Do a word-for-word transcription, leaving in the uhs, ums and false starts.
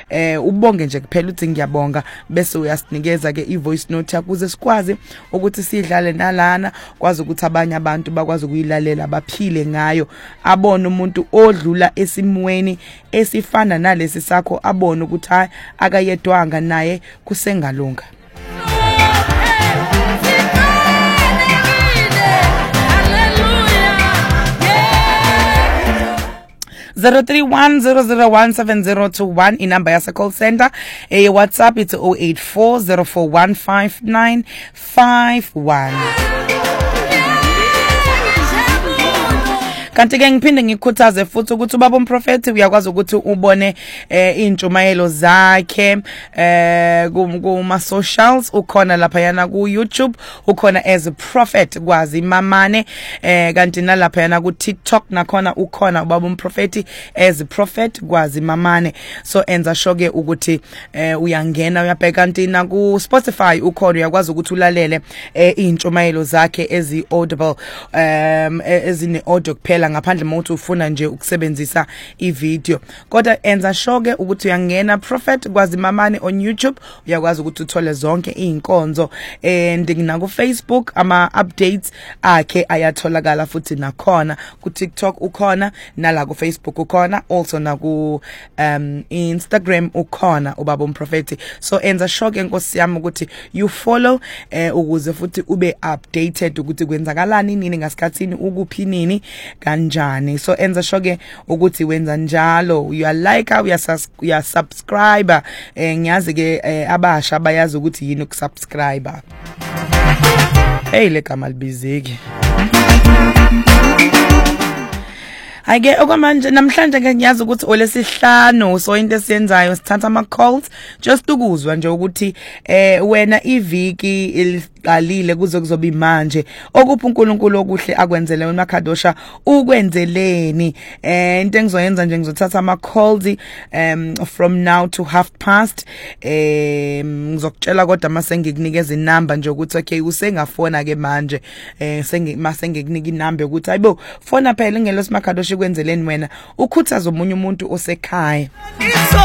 eh ubonge nje kuphela uthi ngiyabonga bese uyasinikeza ke ivoice note yakuze sikwazi ukuthi sidlale nalana kwazi ukuthi abanye abantu bakwazi ukuyilalela baphile ngayo abone umuntu odlula esimweni esifana nalesi sakho abone ukuthi hayi akayedwanga naye kusengalunga. zero three one zero zero one seven zero two one inamba yasa call center e WhatsApp it's zero eight four zero four one five nine five one. Kanti ke ngiphinde ngikukhuthaze futhi ukuthi ubaba umprofeti uyakwazi ukuthi ubone eh intshumayelo zakhe eh kuma socials ukhona lapha yana ku YouTube ukhona as a prophet kwazi mamane eh kanti nalapha yana ku TikTok nakhona ukhona ubaba umprofeti as a prophet kwazi mamane so enza shoke ukuthi eh uyangena uyabheka kanti na ku Spotify ukhona uyakwazi ukuthi ulalele eh intshumayelo zakhe ezi audible um ezine audio kuphela ngaphandle mothi ufuna nje ukusebenzisa ivideo kodwa enza shoke ukuthi uyangena prophet kwazi mamane on YouTube uyakwazi ukuthi uthole zonke izinkonzo and ngina ku Facebook ama updates akhe ayatholakala futhi nakhona ku TikTok ukhona nala ku Facebook ukhona also na ku um Instagram ukhona ubaba umprofeti so enza shoke nkosi yami ukuthi you follow eh ukuze futhi ube updated ukuthi kwenzakalani nini ngasikhatsini ukuphi nini kanjani so enza shoke ukuthi wenza njalo you are like you are subscriber eh ngiyazi ke abasha bayazi ukuthi yini ukusubscribe hey le gama libizeki Ake okwamanje namhlanje ke ngiyazi ukuthi olesihlanu so into esiyenzayo sithatha ama calls just ukuzwa nje ukuthi eh wena iviki iliqalile kuze kuzoba manje okuphi uNkulunkulu okuhle akwenzele uMakhadosha ukwenzeleni eh into engizoyenza nje ngizothatha ama calls um from now to half past eh ngizokutshela kodwa mase ngikunikeza inamba nje ukuthi okay usengafona ke manje eh mase ngikunika inamba ukuthi hayibo fona phela ngelo siMakhadosha kwenzeleni wena ukhuthaza umunye umuntu osekhaya.